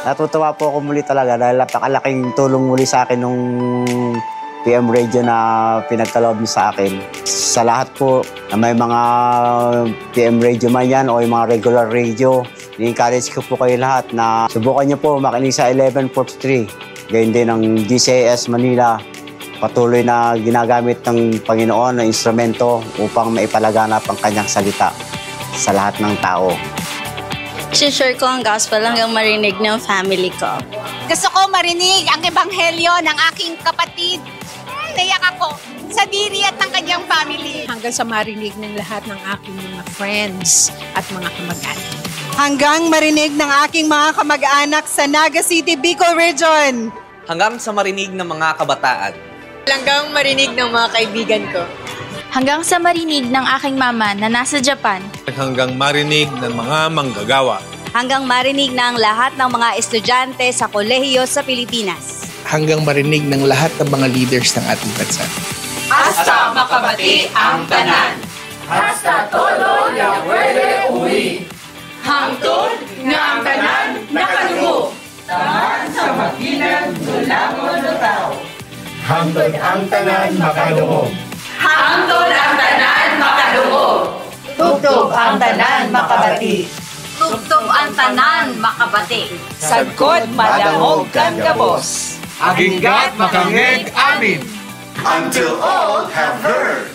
Natutuwa po ako muli talaga dahil napakalaking tulong muli sa akin nung PM Radio na pinagkaloob niyo sa akin. Sa lahat po na may mga PM Radio man yan o yung mga regular radio, i-encourage ko po kayo lahat na subukan niyo po makinig sa 1143. Gayun din ang DCIS Manila. Patuloy na ginagamit ng Panginoon na instrumento upang maipalaganap ang kanyang salita sa lahat ng tao. Share ko ang gospel hanggang marinig ng family ko. Gusto ko marinig ang ebanghelyo ng aking kapatid. Naiyak ako sa diri at ng kanyang family. Hanggang sa marinig ng lahat ng aking mga friends at mga kamag-anak. Hanggang marinig ng aking mga kamag-anak sa Naga City, Bicol Region. Hanggang sa marinig ng mga kabataan. Hanggang marinig ng mga kaibigan ko. Hanggang sa marinig ng aking mama na nasa Japan. Hanggang marinig ng mga manggagawa. Hanggang marinig ng lahat ng mga estudyante sa kolehiyo sa Pilipinas. Hanggang marinig ng lahat ng mga leaders ng ating bansa. Hasta makabati ang tanan. Hasta todo ya puede uwi. Hangtod nga ang tanan nakadugo. Taman sa makinan nulamon no tao. Hangtod ang tanan makadungog. Hangtod ang tanan makadungog. Tugtog ang tanan makabati. Tugtog ang tanan makabati. Sagkod madangog kan kabos. Aginggat makangeg amin. Until all have heard.